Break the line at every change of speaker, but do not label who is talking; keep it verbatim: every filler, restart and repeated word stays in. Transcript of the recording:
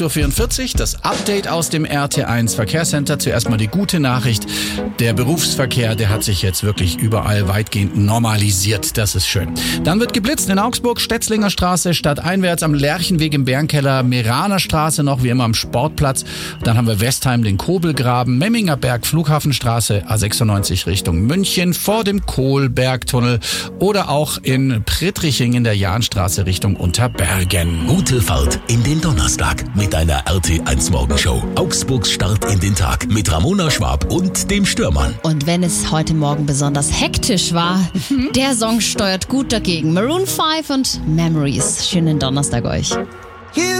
acht Uhr vierundvierzig, das Update aus dem R T eins Verkehrscenter. Zuerst mal die gute Nachricht. Der Berufsverkehr, der hat sich jetzt wirklich überall weitgehend normalisiert. Das ist schön. Dann wird geblitzt in Augsburg, Stetzlinger Straße, stadteinwärts am Lerchenweg im Bärenkeller, Meraner Straße noch wie immer am Sportplatz. Dann haben wir Westheim den Kobelgraben, Memminger Berg, Flughafenstraße, A sechsundneunzig Richtung München, vor dem Kohlbergtunnel oder auch in Prittriching in der Jahnstraße Richtung Unterbergen.
Gute Fahrt in den Donnerstag mit einer R T eins Morgenshow. Augsburgs Start in den Tag mit Ramona Schwab und dem Stürmann.
Und wenn es heute Morgen besonders hektisch war, der Song steuert gut dagegen. Maroon fünf und Memories. Schönen Donnerstag euch.